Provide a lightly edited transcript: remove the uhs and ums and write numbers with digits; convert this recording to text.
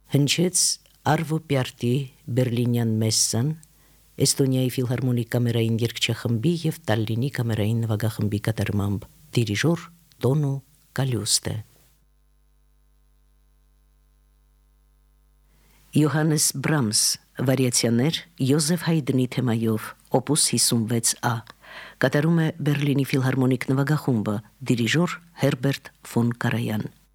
Հնչեց Արվո Պյարտի Բերլինյան մեսսան, Էստոնիայի ֆիլհարմոնիկ կամերային երգչախմբի և Տալլինի կամերային նվագախմբի կատարմամբ, դիրիժոր Տոնու Կալյուստե։ Յոհաննես Բրամս, վարիացիաներ Յոզեֆ Հայդնի թեմայով, օպուս 56A, կատարում է Բերլինի ֆիլհարմոնիկ նվագախումբը, դիրիժոր Հերբերտ ֆոն Կարայան։